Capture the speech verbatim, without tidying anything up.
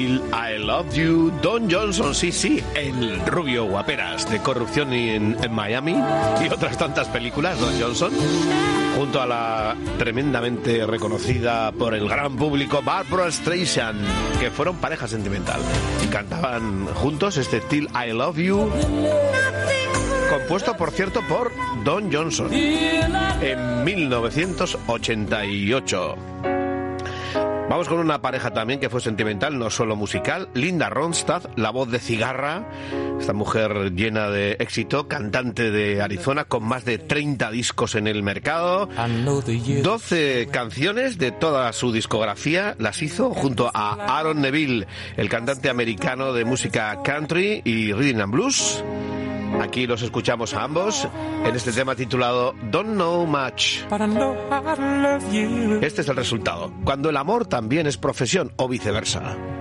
I Love You, Don Johnson, sí, sí, el rubio guaperas de Corrupción en, en Miami y otras tantas películas, Don Johnson, junto a la tremendamente reconocida por el gran público Barbra Streisand, que fueron pareja sentimental y cantaban juntos este Till I Love You, compuesto, por cierto, por Don Johnson en mil novecientos ochenta y ocho. Vamos con una pareja también que fue sentimental, no solo musical. Linda Ronstadt, la voz de cigarra, esta mujer llena de éxito, cantante de Arizona con más de treinta discos en el mercado. doce canciones de toda su discografía las hizo junto a Aaron Neville, el cantante americano de música country y rhythm and blues. Aquí los escuchamos a ambos en este tema titulado Don't Know Much. Este es el resultado, cuando el amor también es profesión o viceversa.